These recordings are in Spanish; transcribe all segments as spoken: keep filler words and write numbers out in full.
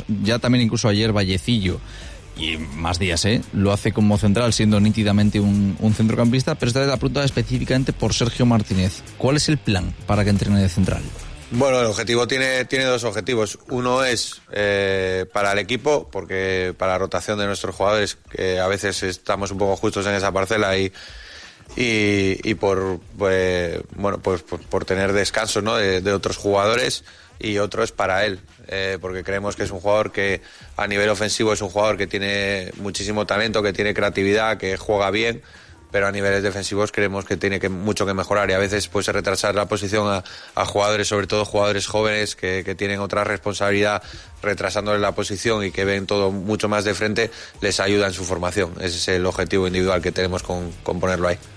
ya también incluso ayer Vallecillo, y más días, ¿eh? Lo hace como central, siendo nítidamente un, un centrocampista, pero esta vez la pregunta específicamente por Sergio Martínez. ¿Cuál es el plan para que entrene de central? Bueno, el objetivo tiene, tiene dos objetivos. Uno es eh, para el equipo, porque para la rotación de nuestros jugadores, que a veces estamos un poco justos en esa parcela y y, y por pues, bueno pues por, por tener descanso, ¿no? de, de otros jugadores, y otro es para él, eh, porque creemos que es un jugador que a nivel ofensivo es un jugador que tiene muchísimo talento, que tiene creatividad, que juega bien, pero a niveles defensivos creemos que tiene que, mucho que mejorar, y a veces puede retrasar la posición a, a jugadores, sobre todo jugadores jóvenes que, que tienen otra responsabilidad, retrasándole la posición y que ven todo mucho más de frente, les ayuda en su formación. Ese es el objetivo individual que tenemos con, con ponerlo ahí.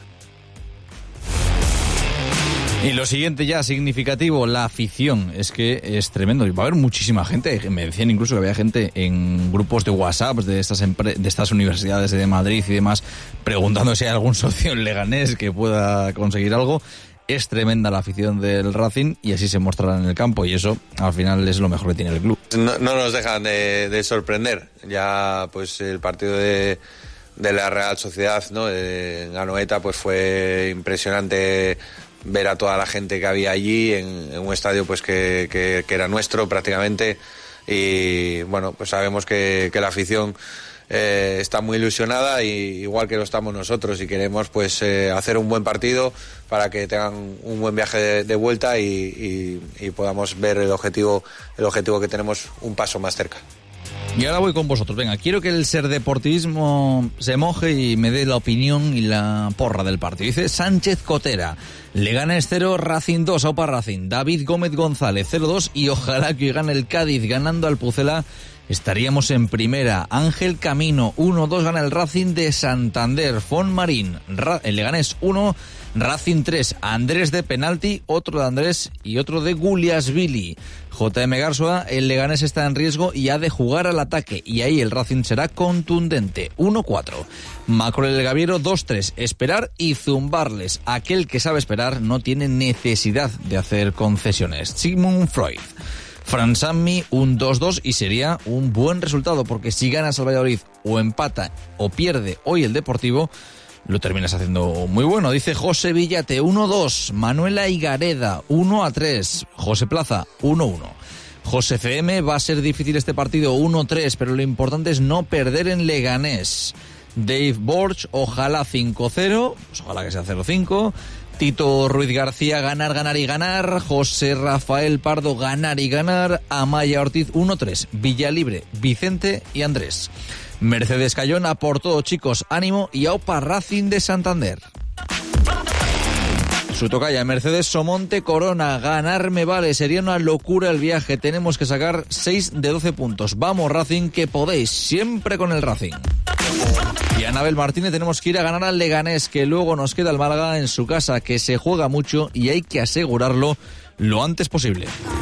Y lo siguiente ya significativo, la afición. Es que es tremendo. Va a haber muchísima gente. Me decían incluso que había gente en grupos de WhatsApp de estas empre- de estas universidades de Madrid y demás, preguntando si hay algún socio en Leganés que pueda conseguir algo. Es tremenda la afición del Racing y así se mostrará en el campo, y eso al final es lo mejor que tiene el club. No, no nos dejan de, de sorprender. Ya pues el partido de, de la Real Sociedad, ¿no? En Anoeta, pues fue impresionante ver a toda la gente que había allí en, en un estadio pues que, que, que era nuestro prácticamente, y bueno, pues sabemos que, que la afición eh, está muy ilusionada, y igual que lo estamos nosotros, y queremos pues eh, hacer un buen partido para que tengan un buen viaje de, de vuelta y, y, y podamos ver el objetivo el objetivo que tenemos un paso más cerca. Y ahora voy con vosotros. Venga, quiero que el ser deportivismo se moje y me dé la opinión y la porra del partido. Dice Sánchez Cotera: Leganés cero, Racing dos, Aupa Racing. David Gómez González cero dos, y ojalá que gane el Cádiz. Ganando al Pucela estaríamos en primera. Ángel Camino uno dos, gana el Racing de Santander. Fon Marín, Ra- el Leganés uno, Racing tres. Andrés de penalti, otro de Andrés y otro de Guliasvili. J M Garzua: el Leganés está en riesgo y ha de jugar al ataque, y ahí el Racing será contundente. uno cuatro. Macro el Gaviero dos tres. Esperar y zumbarles. Aquel que sabe esperar no tiene necesidad de hacer concesiones. Sigmund Freud. Fran Sammy un dos dos, y sería un buen resultado, porque si ganas al Valladolid o empata o pierde hoy el Deportivo, lo terminas haciendo muy bueno. Dice José Villate uno dos, Manuela Higareda uno a tres, José Plaza uno uno. José F M: va a ser difícil este partido uno tres, pero lo importante es no perder en Leganés. Dave Borch: ojalá cinco cero, pues ojalá que sea cero cinco. Tito Ruiz García: ganar, ganar y ganar. José Rafael Pardo: ganar y ganar. Amaya Ortiz uno tres. Villalibre, Vicente y Andrés. Mercedes Cayón: a por todo, chicos, ánimo, y Aupa Racing de Santander. Su tocaya Mercedes Somonte Corona: ganar me vale, sería una locura el viaje, tenemos que sacar seis de doce puntos. Vamos Racing, que podéis, siempre con el Racing. Y Anabel Martínez: tenemos que ir a ganar al Leganés, que luego nos queda el Málaga en su casa, que se juega mucho y hay que asegurarlo lo antes posible.